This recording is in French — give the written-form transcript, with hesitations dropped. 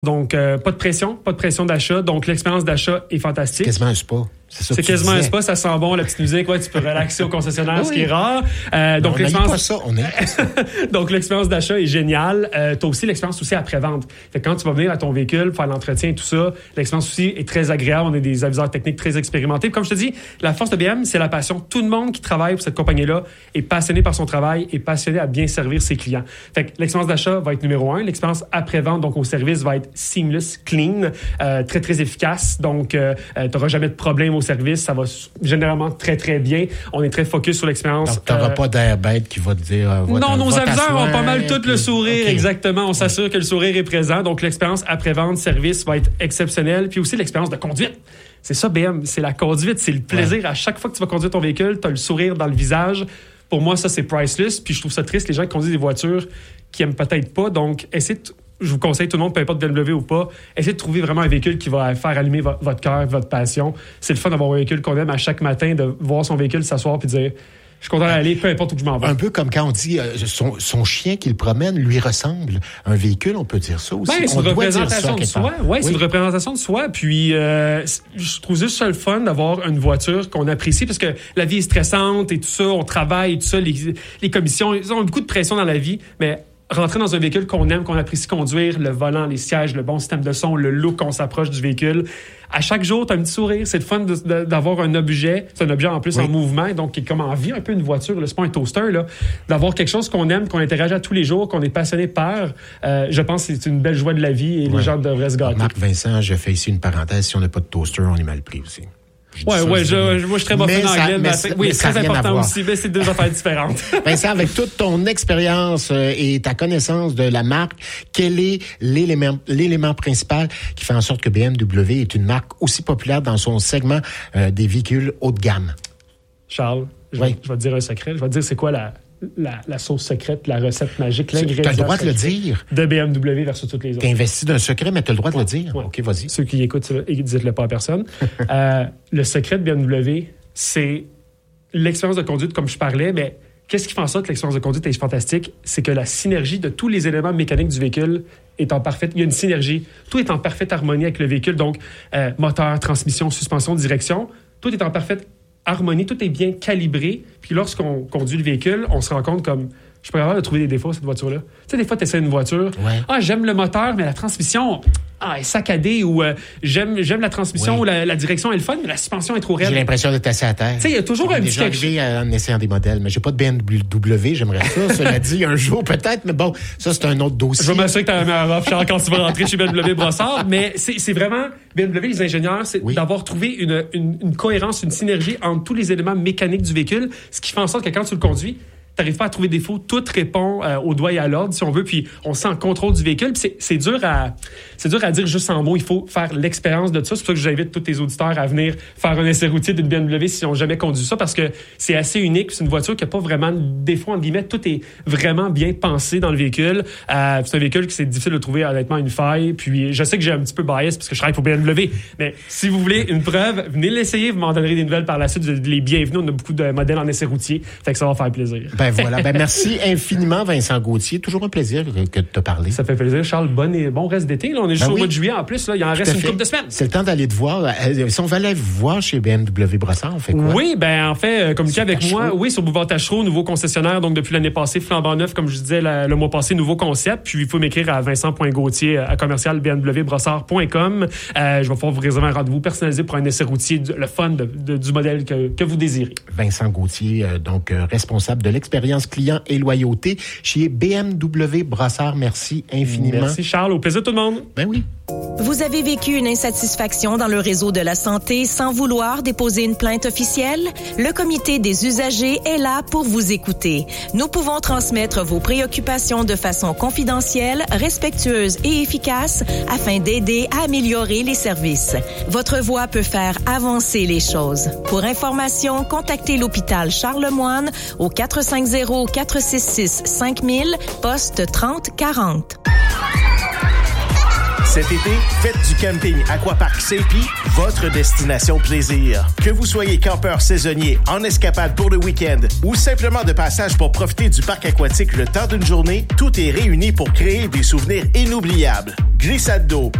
Donc, pas de pression d'achat. Donc, l'expérience d'achat est fantastique. Quasiment un spa. C'est quasiment un spa, ça sent bon, la petite musique, ouais, tu peux relaxer au concessionnaire, oui. Ce qui est rare. Donc, donc, l'expérience d'achat est géniale. T'as aussi l'expérience aussi après-vente. Fait que quand tu vas venir à ton véhicule, faire l'entretien et tout ça, l'expérience aussi est très agréable. On est des aviseurs techniques très expérimentés. Comme je te dis, la force de BM, c'est la passion. Tout le monde qui travaille pour cette compagnie-là est passionné par son travail et passionné à bien servir ses clients. Fait que l'expérience d'achat va être numéro 1. L'expérience après-vente, donc au service, va être seamless, clean, très, très efficace. Donc, t'auras jamais de problème au service, ça va généralement très, très bien. On est très focus sur l'expérience. Donc, t'auras pas d'air bête qui va te dire... non, nos aviseurs ont pas mal tout le sourire, okay. Exactement. On s'assure que le sourire est présent. Donc, l'expérience après-vente, service va être exceptionnelle. Puis aussi, l'expérience de conduite. C'est ça, BM, c'est la conduite, c'est le plaisir. Ouais. À chaque fois que tu vas conduire ton véhicule, t'as le sourire dans le visage. Pour moi, ça, c'est priceless. Puis je trouve ça triste, les gens qui conduisent des voitures qui aiment peut-être pas. Donc, je vous conseille, tout le monde, peu importe BMW ou pas, essayez de trouver vraiment un véhicule qui va faire allumer votre cœur, votre passion. C'est le fun d'avoir un véhicule qu'on aime à chaque matin, de voir son véhicule s'asseoir puis de dire « Je suis content d'aller, peu importe où je m'en vais. » Un peu comme quand on dit son chien qu'il promène lui ressemble. Un véhicule, on peut dire ça aussi. Ben, c'est une représentation de soi. Oui, c'est une représentation de soi. Puis, je trouve juste ça le fun d'avoir une voiture qu'on apprécie parce que la vie est stressante et tout ça, on travaille et tout ça, les commissions, ils ont beaucoup de pression dans la vie, mais rentrer dans un véhicule qu'on aime, qu'on apprécie conduire, le volant, les sièges, le bon système de son, le look qu'on s'approche du véhicule. À chaque jour, t'as un petit sourire. C'est le fun d'avoir un objet. C'est un objet en plus en mouvement, donc qui est comme en vie, un peu une voiture. Là. C'est pas un toaster, là. D'avoir quelque chose qu'on aime, qu'on interagit à tous les jours, qu'on est passionné par. Je pense que c'est une belle joie de la vie et les gens devraient se gâter. Marc Vincent, je fais ici une parenthèse. Si on n'a pas de toaster, on est mal pris aussi. Moi, je suis très bon en anglais. Oui, c'est très important aussi, mais c'est deux affaires différentes. Vincent, avec toute ton expérience et ta connaissance de la marque, quel est l'élément principal qui fait en sorte que BMW est une marque aussi populaire dans son segment des véhicules haut de gamme? Charles, je vais te dire un secret. Je vais te dire c'est quoi la sauce secrète, la recette magique, l'ingrédient. T'as le droit de le dire. De BMW versus toutes les autres. T'as investi d'un secret, mais t'as le droit de le dire. Ouais. OK, vas-y. Ceux qui écoutent, dites-le pas à personne. Le secret de BMW, c'est l'expérience de conduite, comme je parlais, mais qu'est-ce qui fait en sorte que l'expérience de conduite est fantastique? C'est que la synergie de tous les éléments mécaniques du véhicule est en parfaite... Il y a une synergie. Tout est en parfaite harmonie avec le véhicule. Donc, moteur, transmission, suspension, direction, tout est en parfaite harmonie, tout est bien calibré. Puis lorsqu'on conduit le véhicule, on se rend compte comme... Je pourrais avoir de trouver des défauts, cette voiture-là. Tu sais, des fois, tu essaies une voiture. Ouais. J'aime le moteur, mais la transmission... est saccadée. Ou j'aime la transmission ou la direction est le fun, mais la suspension est trop raide. J'ai l'impression d'être assis à terre. Tu sais, il y a toujours un petit quelque chose. J'ai en essayant des modèles, mais j'ai pas de BMW. J'aimerais ça. Cela dit, un jour peut-être, mais bon, ça, c'est un autre dossier. Je vais m'assurer que tu as la meilleure offre, Charles, quand tu vas rentrer chez BMW Brossard. Mais c'est vraiment... BMW, les ingénieurs, c'est d'avoir trouvé une cohérence, une synergie entre tous les éléments mécaniques du véhicule, ce qui fait en sorte que quand tu le conduis, t'arrives pas à trouver des défauts, tout répond au doigt et à l'ordre, si on veut, puis on se sent en contrôle du véhicule. Puis c'est dur à dire juste en mots. Il faut faire l'expérience de ça. C'est pour ça que j'invite tous tes auditeurs à venir faire un essai routier d'une BMW s'ils n'ont jamais conduit ça, parce que c'est assez unique. C'est une voiture qui n'a pas vraiment de défaut, entre guillemets. Tout est vraiment bien pensé dans le véhicule. C'est un véhicule qui c'est difficile de trouver, honnêtement, une faille. Puis je sais que j'ai un petit peu bias parce que je travaille pour BMW, mais si vous voulez une preuve, venez l'essayer. Vous m'en donnerez des nouvelles par la suite. Les bienvenus. On a beaucoup de modèles en essai routier. Fait que ça va faire plaisir. Ben voilà. Ben merci infiniment, Vincent Gauthier. Toujours un plaisir que de te parler. Ça fait plaisir, Charles. Bon reste d'été. Là, on est juste au mois de juillet en plus. Là, il en reste une couple de semaines. C'est le temps d'aller te voir. Si on va aller vous voir chez BMW Brossard, on fait quoi? Oui, ben en fait, communiquez avec moi. Oui, sur Boulevard Taschereau, nouveau concessionnaire. Donc depuis l'année passée, flambant neuf, comme je disais le mois passé, nouveau concept. Puis il faut m'écrire à vincent.gauthier@commercial-bmwbrossard.com. Je vais pouvoir vous réserver un rendez-vous personnalisé pour un essai routier, le fun du modèle que vous désirez. Vincent Gauthier, donc responsable de l'expérience client et loyauté chez BMW Brossard. Merci infiniment. Merci Charles, au plaisir tout le monde. Ben oui. Vous avez vécu une insatisfaction dans le réseau de la santé sans vouloir déposer une plainte officielle? Le comité des usagers est là pour vous écouter. Nous pouvons transmettre vos préoccupations de façon confidentielle, respectueuse et efficace afin d'aider à améliorer les services. Votre voix peut faire avancer les choses. Pour information, contactez l'hôpital Charlemagne au 450-466-5000, poste 3040. Cet été, faites du camping Aquapark Saint-Pie votre destination plaisir. Que vous soyez campeur saisonnier, en escapade pour le week-end ou simplement de passage pour profiter du parc aquatique le temps d'une journée, tout est réuni pour créer des souvenirs inoubliables. Glissade d'eau,